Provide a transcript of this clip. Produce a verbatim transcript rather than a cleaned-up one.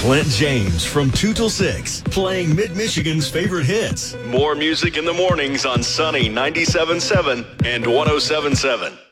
Clint James from two till six, playing Mid-Michigan's favorite hits. More music in the mornings on Sunny ninety-seven point seven and one oh seven point seven.